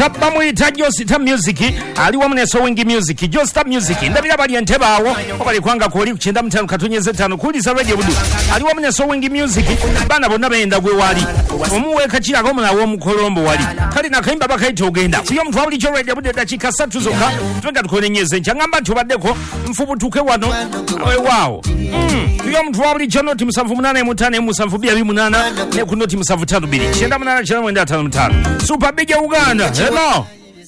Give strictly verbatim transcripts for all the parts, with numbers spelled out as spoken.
bamuyita bamuyita Josita Music ali wamu ne Sowing Music Josita Music ndabira bali entebawo obali kwanga koli kuchenda mutano katunyeze tano kuli za radio budu ali wamu ne Sowing Music bana bonna benda gwe wali omuwe kachira ko muna wo mukolombo wali kali na kaimba bakaita ogenda kuyo mtu wali jo radio budu dakika satu zoka twenga tukolenyeze nchangamba tubaddeko mfubutuke wano awe wao mm kuyo mtu wali jono timusanvu munana mutane musanvu bia bi munana ne kuno timusanvu tatu bili chenda munana chana mwenda tano mutano Super Big Uganda hello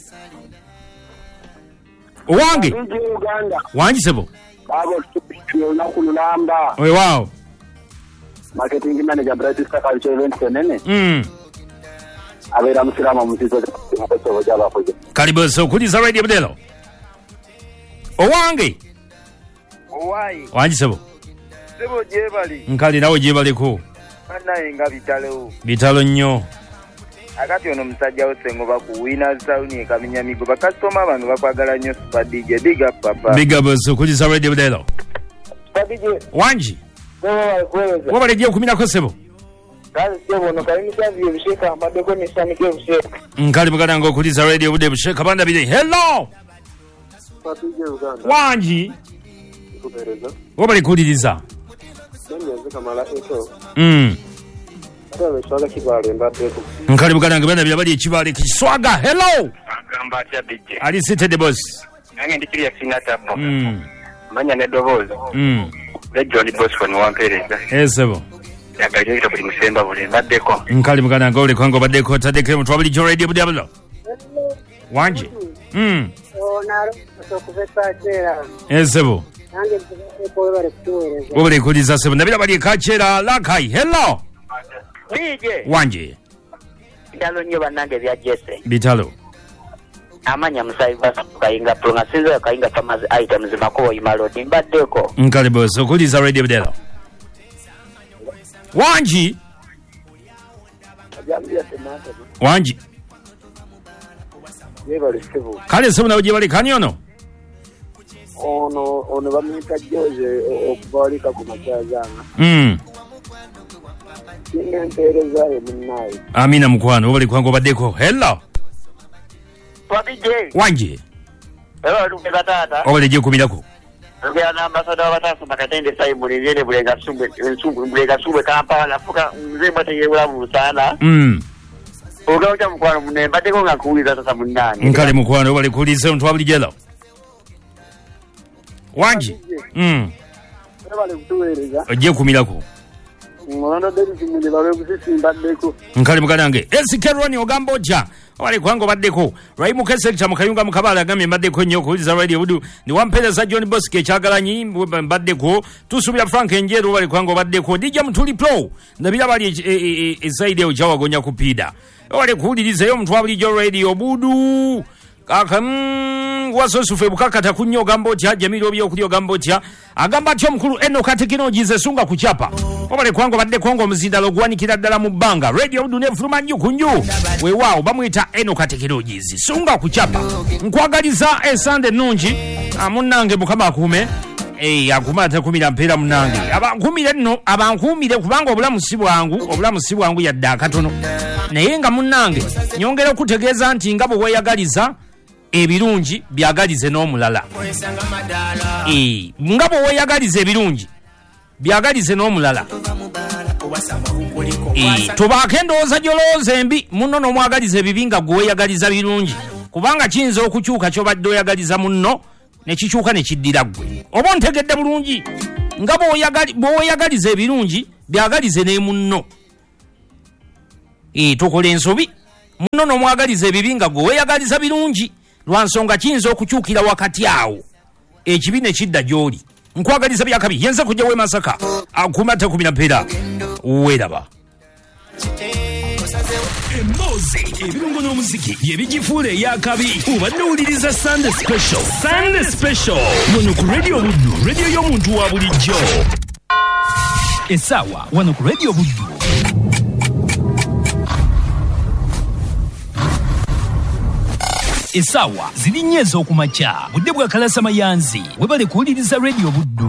Wangi Wangi sebo Babo na kulamba we wow marketing manager British Culture Event nene mm abera musirama mutizo ko jaba ko karibu so kuli za radio budelo Owangi Owai Wangi sebo sebo jebali nkali nawe jebali ko ana inga bitalo bitalo nnyo akati ono musajja osengo bakuwina sauni ekaminya migo bakasoma abantu bakwagala nnyo Super D J big up papa big up so kuli za radio budelo Super D J Wangi wewe kweza wabale je kumina ko sebo kazi sebo no kalini savi bisheka madeko ni sanike bisheka nkali mugana ngo kuli za radio budelo bisheka banda bide hello Super D J Uganda Wangi kubereza wabale kuliriza ndenze kamala eto mm Sabe swaga kibale mbadeko nkali mugana ngo banda bide kibale kiswaga hello agamba atya D J ali seated boss nange ndikiri yakina tapo mm manya ne dobozo mm le John Boss von Wampereza esebo yagaje kito buli musemba buli mbadeko nkali mugana ngo ole kwango badeko tadeke mtu wabali jo radio budelo Wangi mm onaro sokuvesa tera esebo nange ko bare kutuereza wabale kuliza sebo ndabira bali kachera lakai hello D J Wangi bitalo nnyo bannange bya Jesse bitalo amanya musaiva kayinga plonga sizo kayinga pharmacy items makoyi malodi mbadeko nkali boss kuliza radio budelo Wangi ajambia temata Wangi yebale sebo kale sebo na uje bali kanyono ono ono bamwita George okubalika ku machazanga mm ningempereza emunayi amina mkwano wabali kwango badeko hello Super D J Wangi ewa lume batata wabali je kumilako Rugia na ambassador batasa makatende sai mulizele bulega sumbe sumbe bulega sumbe Kampala nafuka mzee bateye ulamu sana mm ugaocha mkwano mune bateko ngakuuliza sasa munani nkali mkwano wabali kuliza mtu wabali jela Wangi mm yebale kutuereza je kumilako ngono deri kimuli babe kusisimba deko nkali mukanange esikeroni ogamboja wale kwango badeko raimu kesekcha mukayunga mukabala gamye badeko nnyo kuliza radio budu ni wampeleza John Boske chagalanyi badeko tusubira Frank Enjeru wale kwango badeko dija mtuli pro ndabira bali esaide ujawa gonya kupida wale kuuliriza yo mtu wabali jo radio budu kaka mm, waso sufe bukakata kunyo gamboja jamiro byo kulyo gamboja agamba tyo mkulu eno katekinoji ze sunga kuchapa obale kwango badde kwango mzinda logwani kidaddala mu banga radio dune fuluma nyu kunyu we wao bamwita eno katekinoji ze sunga kuchapa nkwagaliza esande nunji amunange mukama akume eh akumata kumira mpera munange abankumire nno abankumire kubanga obulamu sibwangu obulamu sibwangu yadda katono naye nga munange nyongera okutegeeza nti ngabo weyagaliza ebirungi byagalize n'omulala eh ngabo weyagalize ebirungi byagalize n'omulala eh tubakendooza joloze embi munno n'omwagaliza ebibinga gweyagaliza birungi kubanga kiyinza okukyuka kyobadde oyagaliza munno ne kikyuka ne kiddira gwe oba ntegedde bulungi ngabo weyagaliza ebirungi byagalize ne munno eh tokola ensobi munno n'omwagaliza ebibinga gweyagaliza birungi lwansonga kiyinza okukyukira wakati awo ekibi ne kidda gy'oli nkwagaliza byakabi yenza kujja we Masaka akumata kumi na mpera weraba Emoze ebirungo n'omuziki yebigifuule yakabi ubadde uliriza Sunday Special Sunday Special wano ku radio Buddu radio y'omuntu wa bulijjo esawa wano ku radio Buddu esawa ziri nyezo okumakya budde bwa kalasa mayanzi webale kuwuliriza radio Buddu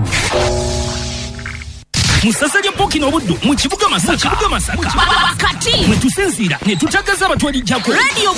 Musasanya Poki n'obuddu mu kibuga Masaka. Mu kibuga Masaka. Wakati. Mwe tusinzira ne tutagaza abatwali jako. Radio